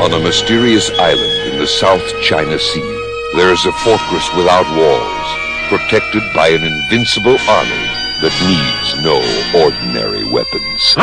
On a mysterious island in the South China Sea, there is a fortress without walls, protected by an invincible army that needs no ordinary weapons.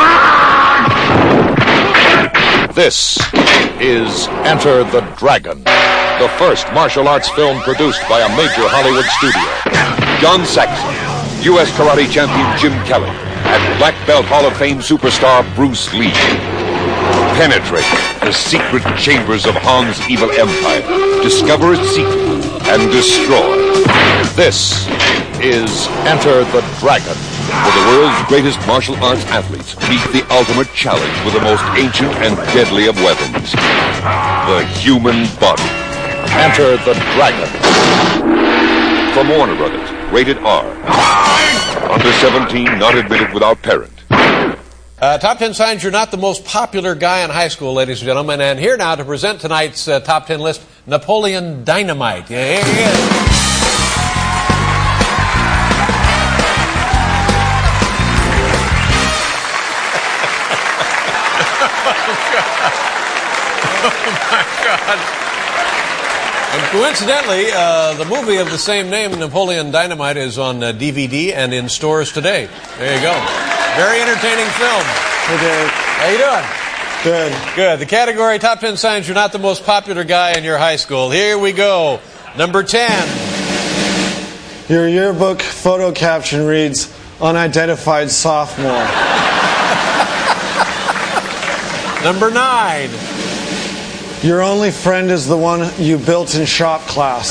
This is Enter the Dragon, the first martial arts film produced by a major Hollywood studio. John Saxon, U.S. Karate Champion Jim Kelly, and Black Belt Hall of Fame superstar Bruce Lee penetrate the secret chambers of Han's evil empire, discover its secret, and destroy. This is Enter the Dragon, where the world's greatest martial arts athletes meet the ultimate challenge with the most ancient and deadly of weapons, the human body. Enter the Dragon. From Warner Brothers, rated R. Under 17, not admitted without parent. Top 10 signs you're not the most popular guy in high school, ladies and gentlemen. And here now to present tonight's Top 10 list, Napoleon Dynamite. Yeah, here he is. Oh, my God. And coincidentally, the movie of the same name, Napoleon Dynamite, is on DVD and in stores today. There you go. Very entertaining film. Hey, Dave. How you doing? Good. Good. The category, Top 10 signs you're not the most popular guy in your high school. Here we go. Number 10. Your yearbook photo caption reads, unidentified sophomore. Number 9. Your only friend is the one you built in shop class.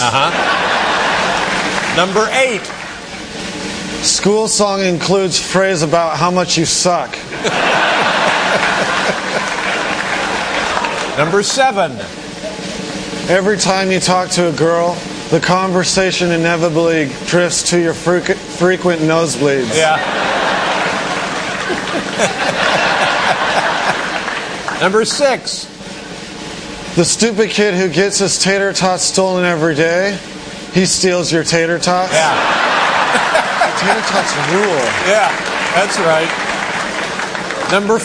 Number 8. School song includes phrase about how much you suck. Number 7. Every time you talk to a girl, the conversation inevitably drifts to your frequent nosebleeds. Yeah. Number 6. The stupid kid who gets his tater tots stolen every day, he steals your tater tots. Yeah. Tater tots rule. Yeah, that's right. Number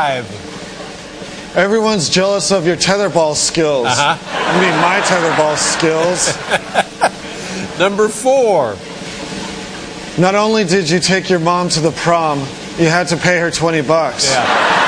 5. Everyone's jealous of your tetherball skills. I mean, my tetherball skills. Number 4. Not only did you take your mom to the prom, you had to pay her $20. Yeah.